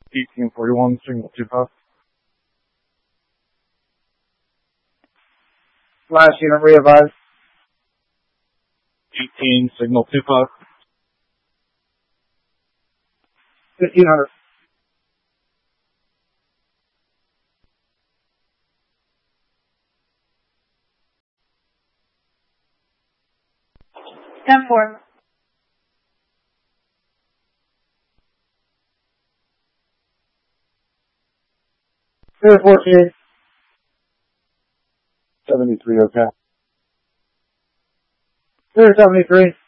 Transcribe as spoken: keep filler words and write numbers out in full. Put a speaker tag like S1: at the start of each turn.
S1: eighteen forty-one, signal two five.
S2: Last unit re-advised.
S1: eighteen, signal two five.
S2: fifteen hundred.
S3: ten four.
S2: Clear fourteen.
S1: seventy-three, okay.
S2: Clear seventy-three.